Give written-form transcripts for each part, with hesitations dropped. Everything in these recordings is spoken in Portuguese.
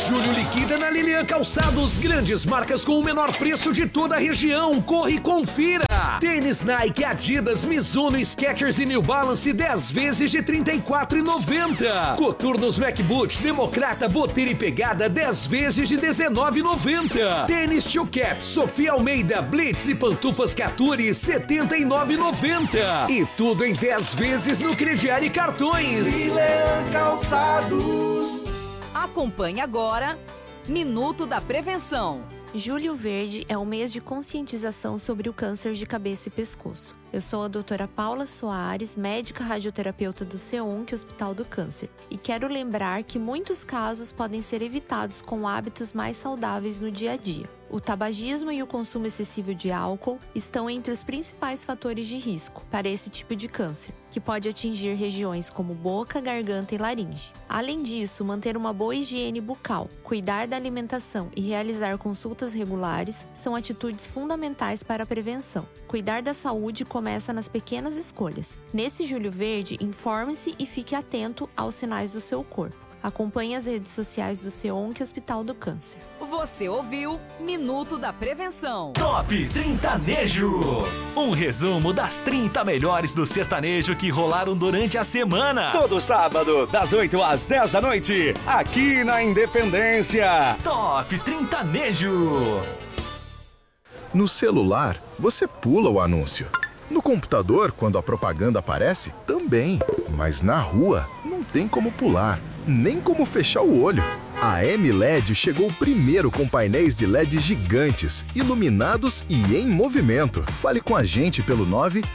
Julho liquida na Lilian Calçados. Grandes marcas com o menor preço de toda a região. Corre e confira. Tênis Nike, Adidas, Mizuno, Skechers e New Balance 10 vezes de R$ 34,90. Coturnos MacBoot, Democrata, Boteira e Pegada 10 vezes de R$ 19,90. Tênis Tio Cap, Sofia Almeida, Blitz e Pantufas Caturi R$ 79,90. E tudo em 10 vezes no crediário e cartões. Lilian Calçados. Acompanhe agora Minuto da Prevenção. Julho Verde é o mês de conscientização sobre o câncer de cabeça e pescoço. Eu sou a doutora Paula Soares, médica radioterapeuta do CEONC Hospital do Câncer. E quero lembrar que muitos casos podem ser evitados com hábitos mais saudáveis no dia a dia. O tabagismo e o consumo excessivo de álcool estão entre os principais fatores de risco para esse tipo de câncer, que pode atingir regiões como boca, garganta e laringe. Além disso, manter uma boa higiene bucal, cuidar da alimentação e realizar consultas regulares são atitudes fundamentais para a prevenção. Cuidar da saúde começa nas pequenas escolhas. Nesse Julho Verde, informe-se e fique atento aos sinais do seu corpo. Acompanhe as redes sociais do CEONC Hospital do Câncer. Você ouviu Minuto da Prevenção. Top 30 Nejo. Um resumo das 30 melhores do sertanejo que rolaram durante a semana. Todo sábado, das 8 às 10 da noite, aqui na Independência. Top 30 Nejo. No celular, você pula o anúncio. No computador, quando a propaganda aparece, também. Mas na rua, não tem como pular, nem como fechar o olho. A M-LED chegou primeiro com painéis de LED gigantes, iluminados e em movimento. Fale com a gente pelo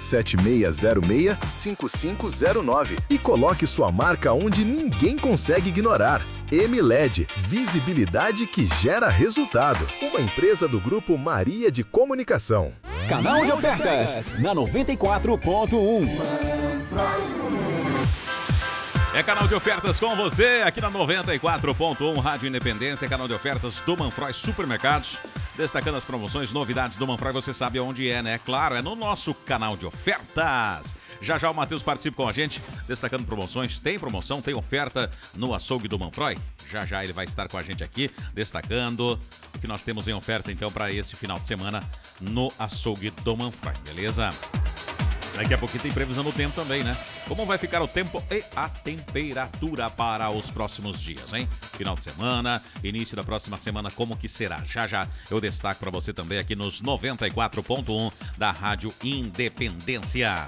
97606-5509 e coloque sua marca onde ninguém consegue ignorar. M-LED, visibilidade que gera resultado. Uma empresa do Grupo Maria de Comunicação. Canal de ofertas na 94.1. É canal de ofertas com você, aqui na 94.1 Rádio Independência, canal de ofertas do Manfroy Supermercados, destacando as promoções, novidades do Manfroy, você sabe onde é, né? Claro, é no nosso canal de ofertas. Já já o Matheus participa com a gente, destacando promoções, tem promoção, tem oferta no açougue do Manfroy. Já já ele vai estar com a gente aqui, destacando o que nós temos em oferta, então, para esse final de semana no açougue do Manfroy, beleza? Daqui a pouquinho tem previsão do tempo também, né? Como vai ficar o tempo e a temperatura para os próximos dias, hein? Final de semana, início da próxima semana, como que será? Já já eu destaco para você também aqui nos 94.1 da Rádio Independência.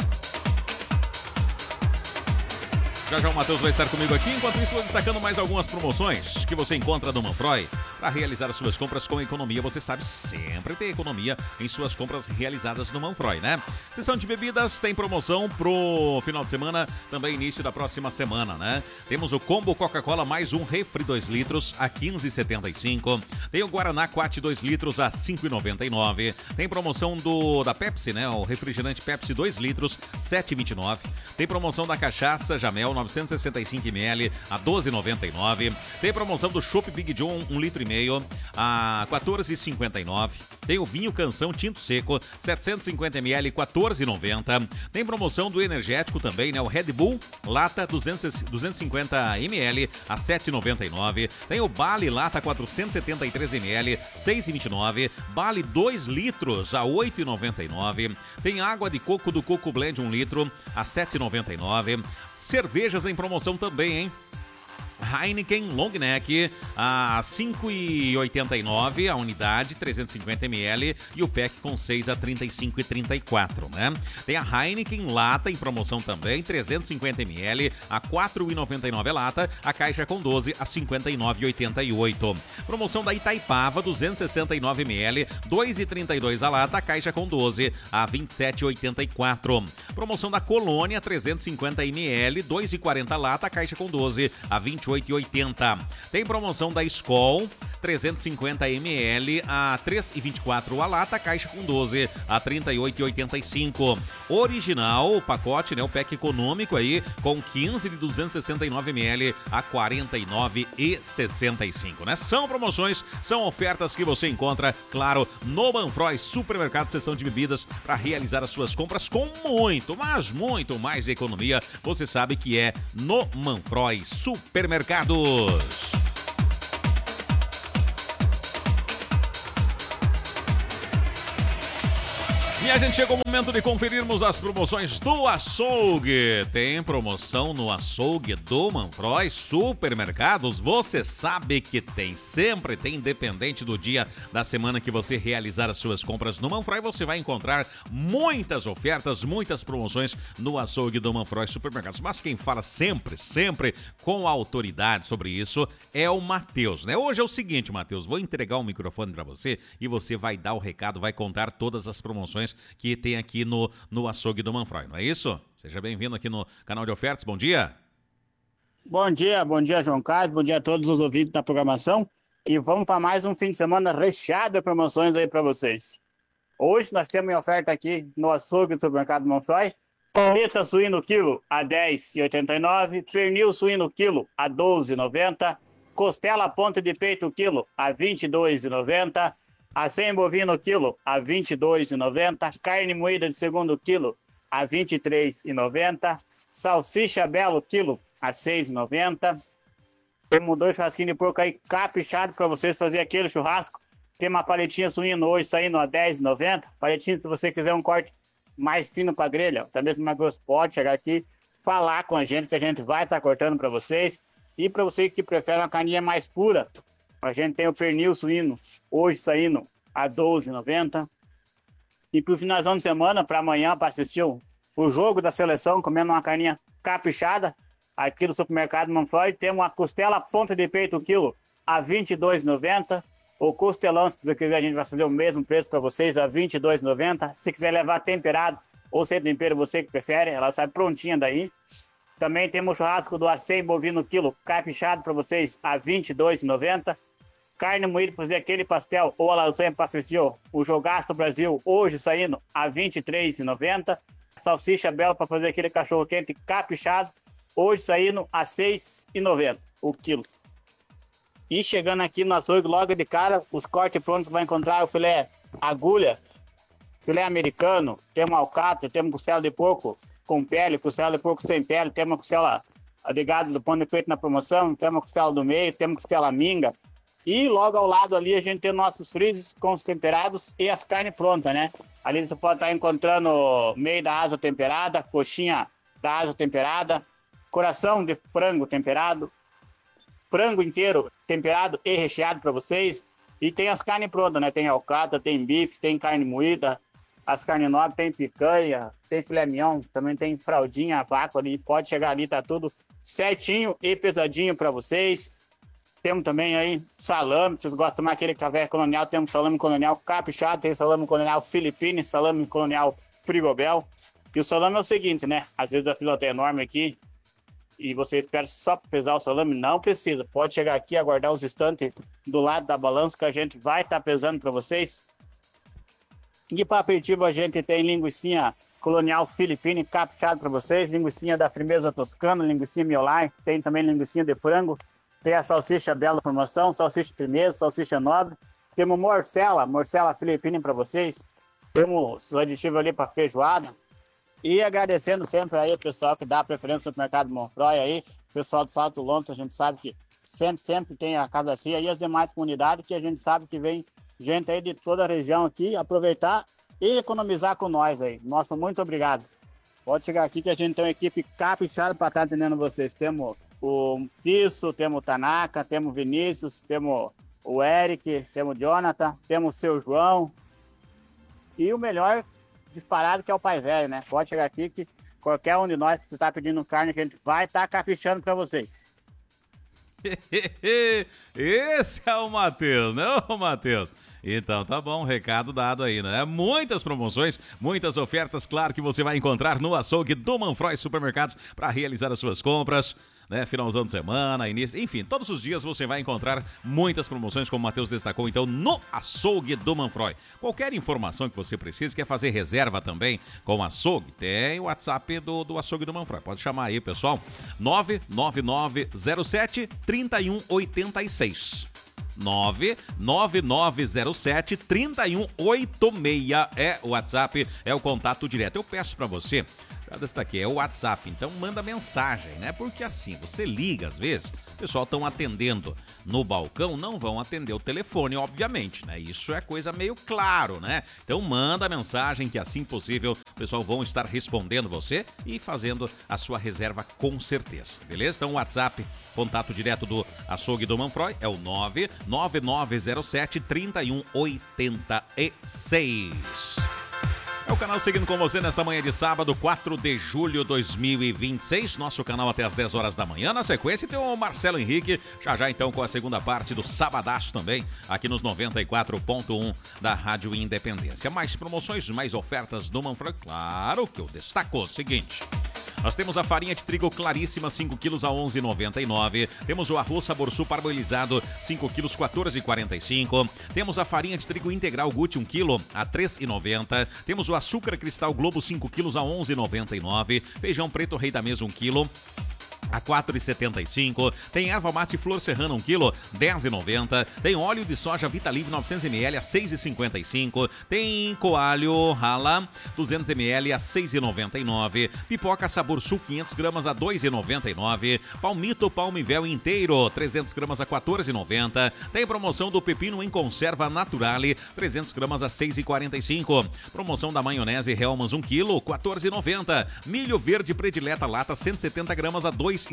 Já já o Matheus vai estar comigo aqui, enquanto isso vou destacando mais algumas promoções que você encontra no Manfroy. Para realizar as suas compras com economia, você sabe, sempre tem economia em suas compras realizadas no Manfroy, né? Seção de bebidas tem promoção pro final de semana, também início da próxima semana, né? Temos o combo Coca-Cola mais um refri 2 litros a R$ 15,75. Tem o Guaraná Quat 2 litros a R$ 5,99. Tem promoção da Pepsi, né? O refrigerante Pepsi 2 litros, R$ 7,29. Tem promoção da cachaça Jamel 965 ml a R$ 12,99. Tem promoção do Chopp Big John 1,5 litro a R$ 14,59. Tem o vinho Canção Tinto Seco 750 ml R$ 14,90. Tem promoção do energético também, né? O Red Bull lata 250 ml a R$ 7,99. Tem o Bali lata 473 ml R$ 6,29. Bali 2 litros a R$ 8,99. Tem água de coco do Coco Blend 1 litro a R$ 7,99. Cervejas em promoção também, hein? Heineken Long Neck a R$ 5,89 a unidade, 350 ml, e o pack com 6 a R$ 35,34, né? Tem a Heineken Lata em promoção também, 350 ml a R$ 4,99 a lata, a caixa com 12 a R$ 59,88. Promoção da Itaipava, 269 ml, 2,32 a lata, a caixa com 12 a R$ 27,84. Promoção da Colônia, 350 ml, 2,40 a lata, a caixa com 12 a R$ 28,80. Tem promoção da Skol, 350 ml a R$ 3,24 a lata, a caixa com 12 a R$ 38,85. Original, o pacote, né, o pack econômico aí, com 15 de 269 ml a R$ 49,65, né? São promoções, são ofertas que você encontra, claro, no Manfroy Supermercado, seção de bebidas, para realizar as suas compras com muito, mas muito mais economia. Você sabe que é no Manfroy Supermercados. E a gente chegou ao momento de conferirmos as promoções do açougue. Tem promoção no açougue do Manfroy Supermercados? Você sabe que tem, sempre tem, independente do dia da semana que você realizar as suas compras no Manfroy, você vai encontrar muitas ofertas, muitas promoções no açougue do Manfroy Supermercados. Mas quem fala sempre com autoridade sobre isso é o Matheus, né? Hoje é o seguinte, Matheus, vou entregar o microfone para você e você vai dar o recado, vai contar todas as promoções que tem aqui no açougue do Manfroy, não é isso? Seja bem-vindo aqui no canal de ofertas, bom dia. Bom dia, João Carlos, bom dia a todos os ouvintes da programação e vamos para mais um fim de semana recheado de promoções aí para vocês. Hoje nós temos em oferta aqui no açougue do supermercado Manfroy, paleta suíno quilo a R$ 10,89, pernil suíno quilo a R$ 12,90, costela ponta de peito quilo a R$ 22,90, acém bovino quilo a R$ 22,90, carne moída de segundo quilo a R$ 23,90, salsicha belo quilo a R$ 6,90. Temos 2 churrasquinhos de porco aí caprichado para vocês fazer aquele churrasco. Tem uma paletinha suíno hoje saindo a R$ 10,90. Paletinha, se você quiser um corte mais fino para grelha, também mais grosso, pode chegar aqui, falar com a gente que a gente vai estar cortando para vocês. E para você que prefere uma carninha mais pura, a gente tem o pernil suíno hoje saindo a R$ 12,90. E para o finalzão de semana, para amanhã, para assistir o jogo da seleção, comendo uma carninha caprichada, aqui no supermercado Manfroy, tem uma costela ponta de peito quilo a R$ 22,90. O costelão, se você quiser, a gente vai fazer o mesmo preço para vocês, a R$ 22,90. Se quiser levar temperado ou sem tempero, você que prefere, ela sai prontinha daí. Também temos o churrasco do acém bovino quilo caprichado para vocês a R$ 22,90. Carne moída para fazer aquele pastel ou a lasanha para fechar o Jogaço Brasil, hoje saindo a R$ 23,90. Salsicha bela para fazer aquele cachorro quente caprichado, hoje saindo a R$ 6,90 o quilo. E chegando aqui no açougue, logo de cara, os cortes prontos vai encontrar o filé agulha, filé americano, temos alcatra, temos costela de porco com pele, costela de porco sem pele, temos costela de gado do pão de peito na promoção, temos costela do meio, temos costela minga. E logo ao lado ali a gente tem nossos frisos com os temperados e as carnes prontas, né? Ali você pode estar encontrando meio da asa temperada, coxinha da asa temperada, coração de frango temperado, frango inteiro temperado e recheado para vocês. E tem as carnes prontas, né? Tem alcatra, tem bife, tem carne moída, as carnes nobres, tem picanha, tem filé mignon, também tem fraldinha, vácuo ali. Pode chegar ali, tá tudo certinho e pesadinho para vocês. Temos também aí salame, vocês gostam de tomar aquele café colonial, temos salame colonial caprichado, tem salame colonial filipino, salame colonial frigobel. E o salame é o seguinte, né? Às vezes a fila tá enorme aqui e você espera só para pesar o salame, não precisa. Pode chegar aqui, aguardar os estantes do lado da balança que a gente vai estar pesando para vocês. E para aperitivo a gente tem linguicinha colonial filipino caprichado para vocês, linguicinha da firmeza toscana, linguicinha miolai, tem também linguicinha de frango. Tem a salsicha bela promoção, salsicha firmeza, salsicha nobre. Temos morcela filipina para vocês. Temos o aditivo ali para feijoada. E agradecendo sempre aí o pessoal que dá a preferência no supermercado Manfroy aí. Pessoal do Salto Longo, a gente sabe que sempre tem a casa cheia. E as demais comunidades que a gente sabe que vem gente aí de toda a região aqui aproveitar e economizar com nós aí. Nossa, muito obrigado. Pode chegar aqui que a gente tem uma equipe caprichada para estar atendendo vocês. Temos o Cício, temos o Tanaka, temos o Vinícius, temos o Eric, temos o Jonathan, temos o seu João. E o melhor disparado que é o pai velho, né? Pode chegar aqui que qualquer um de nós que está pedindo carne, que a gente vai estar caprichando para vocês. Esse é o Matheus, né, ô Matheus? Então tá bom, recado dado aí, né? Muitas promoções, muitas ofertas, claro que você vai encontrar no açougue do Manfroy Supermercados para realizar as suas compras, né? Finalzão de semana, início, enfim, todos os dias você vai encontrar muitas promoções, como o Matheus destacou, então, no açougue do Manfroy. Qualquer informação que você precise, quer fazer reserva também com o açougue, tem o WhatsApp do açougue do Manfroy. Pode chamar aí, pessoal, 99907-3186. 99907-3186 é o WhatsApp, é o contato direto. Eu peço para você já destaquei, é o WhatsApp. Então manda mensagem, né? Porque assim, você liga às vezes, o pessoal estão atendendo no balcão, não vão atender o telefone, obviamente, né? Isso é coisa meio claro, né? Então manda mensagem que assim possível o pessoal vão estar respondendo você e fazendo a sua reserva com certeza, beleza? Então o WhatsApp, contato direto do açougue do Manfroy é o 99907-3186. É o canal seguindo com você nesta manhã de sábado, 4 de julho de 2026. Nosso canal até às 10 horas da manhã. Na sequência tem o Marcelo Henrique, já então com a segunda parte do Sabadaço também, aqui nos 94.1 da Rádio Independência. Mais promoções, mais ofertas do Manfroy. Claro que eu destaco o seguinte... Nós temos a farinha de trigo claríssima, 5 quilos a 11,99. Temos o arroz Sabor Sul parboilizado, 5 quilos, 14,45. Temos a farinha de trigo integral Gucci, 1 quilo a 3,90. Temos o açúcar cristal Globo, 5 quilos a 11,99. Feijão preto Rei da Mesa, 1 quilo a 4,75. Tem erva mate Flor Serrana, 1 quilo, 10,90. Tem óleo de soja Vitalive 900 ml a 6,55. Tem coalho rala 200 ml a 6,99. Pipoca Sabor Sul 500 gramas a 2,99. Palmito Palmivel inteiro 300 gramas a 14,90. Tem promoção do pepino em conserva Naturale 300 gramas a 6,45. Promoção da maionese Hellmann's 1 quilo, 14,90. Milho verde predileta lata 170 gramas a 2,65.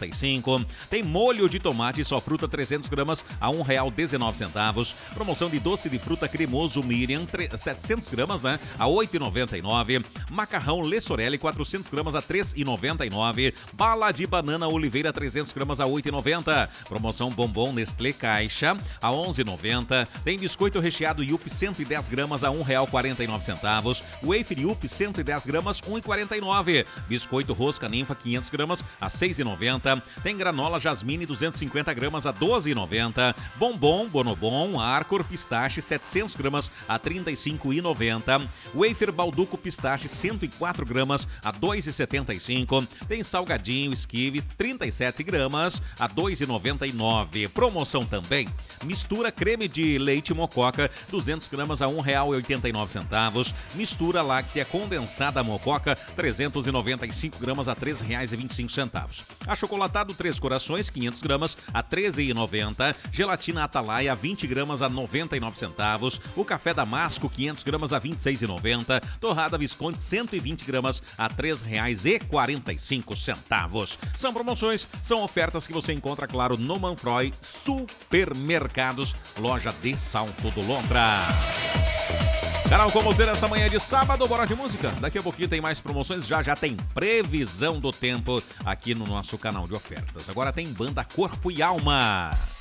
Tem molho de tomate só fruta 300 gramas a R$ 1,19. Promoção de doce de fruta cremoso Miriam 700 gramas, né, a 8,99. Macarrão Le Sorelli 400 gramas a 3,99. Bala de banana Oliveira 300 gramas a 8,90. Promoção bombom Nestlé Caixa a 11,90. Tem biscoito recheado Yupi 110 gramas a R$ 1,49. Wafer Yupi 110 gramas 1,49. Biscoito Rosca Ninfa 500 gramas a 6,90. Tem granola Jasmine 250 gramas a 12,90. Bombom Bonobon Arcor Pistache 700 gramas a 35,90. Wafer Balduco Pistache 104 gramas a 2,75. Tem salgadinho Esquives 37 gramas a 2,99. Promoção também. Mistura creme de leite Mococa 200 gramas a R$ 1,89. Mistura láctea condensada Mococa 395 gramas a R$ 3,25. Achocolatado 3 Corações, 500 gramas a 13,90. Gelatina Atalaia, 20 gramas a 99 centavos. O café Damasco, 500 gramas a 26,90. Torrada Visconti, 120 gramas a R$ 3,45. São promoções, são ofertas que você encontra, claro, no Manfroy Supermercados, loja de Salto do Lontra. Canal com você nesta manhã de sábado, bora de música. Daqui a pouquinho tem mais promoções, já tem previsão do tempo aqui no nosso canal de ofertas. Agora tem Banda Corpo e Alma.